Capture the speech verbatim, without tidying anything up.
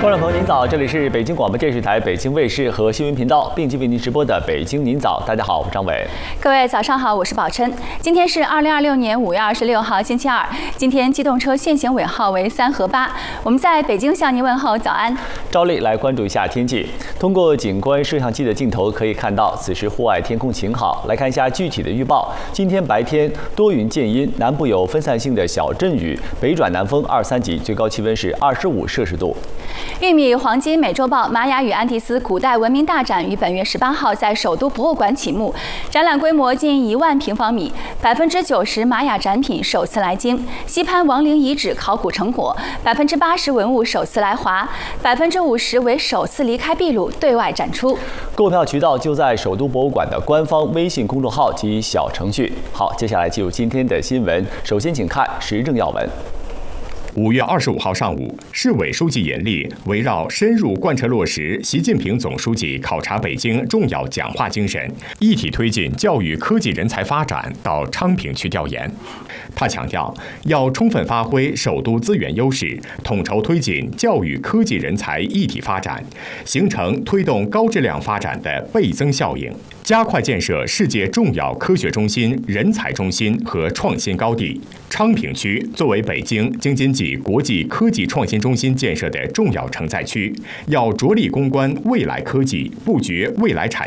观众朋友您早，这里是北京广播电视台北京卫视和新闻频道并机为您直播的北京您早，大家好，我是张伟。 各位早上好，我是宝琛。今天是二零二六年五月二十六号，星期二。今天机动车限行尾号为三和八。我们在北京向您问候早安。 照例来关注一下天气。通过景观摄像机的镜头可以看到，此时户外天空晴好。来看一下具体的预报。今天白天多云见阴，南部有分散性的小阵雨，北转南风二三级，最高气温是二十五摄氏度。 玉米黄金美洲豹玛雅与安第斯古代文明大展于本月十八号在首都博物馆启幕，展览规模近一万平方米，百分之九十玛雅展品首次来京，西潘王陵遗址考古成果，百分之八十文物首次来华，百分之五十为首次离开秘鲁对外展出。 购票渠道就在首都博物馆的官方微信公众号及小程序。好，接下来进入今天的新闻，首先请看时政要闻。 五月二十五号上午，市委书记严厉围绕深入贯彻落实习近平总书记考察北京重要讲话精神，一体推进教育科技人才发展到昌平区调研。他强调，要充分发挥首都资源优势，统筹推进教育科技人才一体发展，形成推动高质量发展的倍增效应，加快建设世界重要科学中心、人才中心和创新高地。昌平区作为北京京津冀国际科技创新中心建设的重要承载区，要着力攻关未来科技，布局未来产